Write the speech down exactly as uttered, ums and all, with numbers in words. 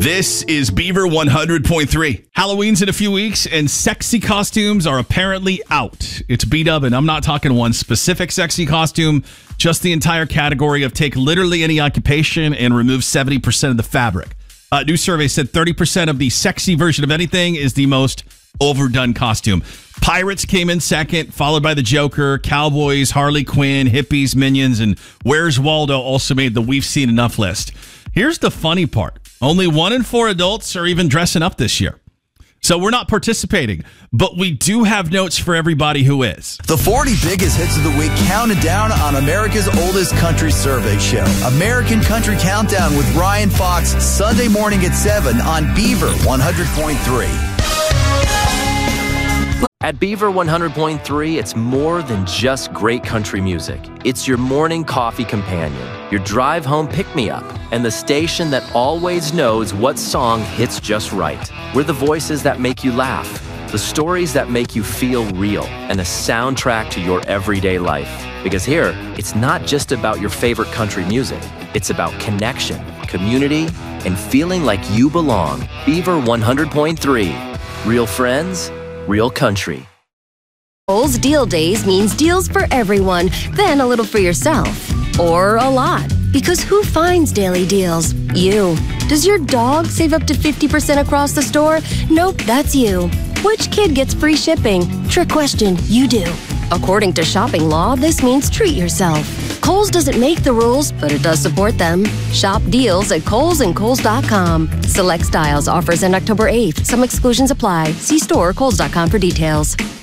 This is Beaver one hundred point three. Halloween's in a few weeks, and sexy costumes are apparently out. It's B-Dub, and I'm not talking one specific sexy costume, just the entire category of take literally any occupation and remove seventy percent of the fabric. A new survey said thirty percent of the sexy version of anything is the most overdone costume. Pirates came in second, followed by the Joker, Cowboys, Harley Quinn, hippies, Minions, and Where's Waldo also made the We've Seen Enough list. Here's the funny part. Only one in four adults are even dressing up this year. So we're not participating, but we do have notes for everybody who is. The forty biggest hits of the week counted down on America's oldest country survey show. American Country Countdown with Ryan Fox, Sunday morning at seven on Beaver one hundred point three. At Beaver one hundred point three, it's more than just great country music. It's your morning coffee companion, your drive home pick-me-up, and the station that always knows what song hits just right. We're the voices that make you laugh, the stories that make you feel real, and a soundtrack to your everyday life. Because here, it's not just about your favorite country music. It's about connection, community, and feeling like you belong. Beaver one hundred point three. Real friends, real country. Kohl's Deal Days means deals for everyone, then a little for yourself. Or a lot. Because who finds daily deals? You. Does your dog save up to fifty percent across the store? Nope, that's you. Which kid gets free shipping? Trick question, you do. According to shopping law, this means treat yourself. Kohl's doesn't make the rules, but it does support them. Shop deals at Kohl's and Kohl's dot com. Select styles offers end October eighth. Some exclusions apply. See store or Kohl's dot com for details.